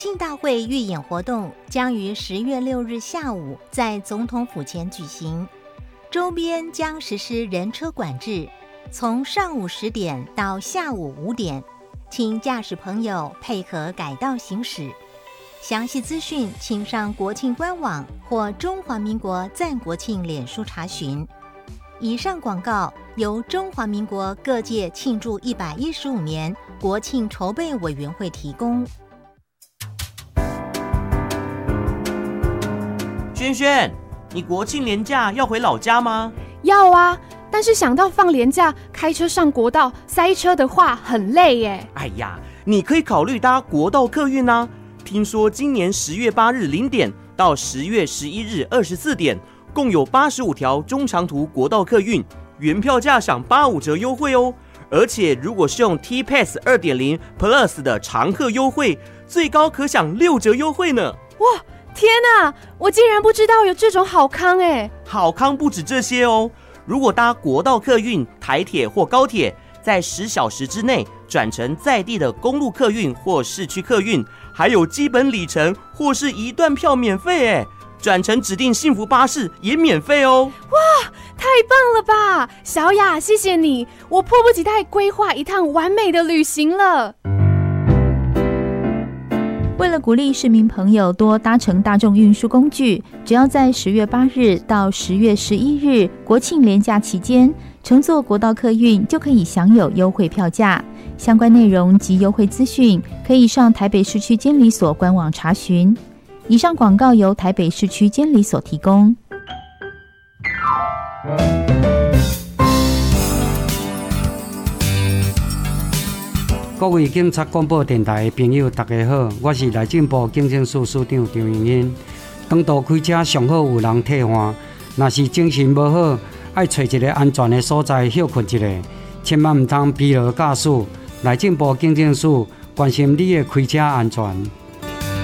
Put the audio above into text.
庆大会预演活动将于10月6日下午在总统府前举行，周边将实施人车管制，从上午10点到下午5点，请驾驶朋友配合改道行驶。详细资讯请上国庆官网或中华民国赞国庆脸书查询。以上广告由中华民国各界庆祝115年国庆筹备委员会提供。 轩轩，你国庆连假要回老家吗？ 要啊，但是想到放连假开车上国道塞车的话很累耶。 哎呀，你可以考虑搭国道客运啊。听说今年10月8日0点到10月11日24点，共有85条中长途国道客运，原票价享85折优惠哦。而且如果是用 T-Pass 2.0 Plus 的常客优惠，最高可享6折优惠呢。 哇！天哪，我竟然不知道有这种好康哎！ 好康不止这些哦，如果搭国道客运、台铁或高铁，在10小时之内转乘在地的公路客运或市区客运，还有基本里程或是一段票免费哎，转乘指定幸福巴士也免费哦。 哇，太棒了吧！小雅，谢谢你，我迫不及待规划一趟完美的旅行了。 为了鼓励市民朋友多搭乘大众运输工具，只要在10月8日到10月11日国庆连假期间乘坐国道客运，就可以享有优惠票价。相关内容及优惠资讯可以上台北市区监理所官网查询。以上广告由台北市区监理所提供。 各位警察广播电台的朋友大家好，我是内政部警政署署长张荣英。长途开车上好有人替换，若是精神无好，爱找一个安全的所在休困一下，千万唔通疲劳驾驶。内政部警政署关心你的开车安全。